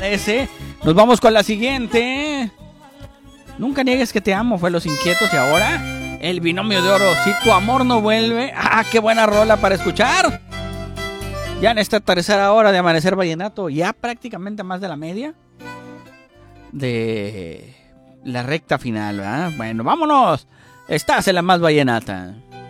parece? Nos vamos con la siguiente. Nunca niegues que te amo, fue Los Inquietos. Y ahora, el binomio de oro, Si tu amor no vuelve. ¡Ah, qué buena rola para escuchar! Ya en esta tercera hora de Amanecer Vallenato, ya prácticamente más de la media de la recta final, ¿verdad? Bueno, vámonos. Estás en la más vallenata.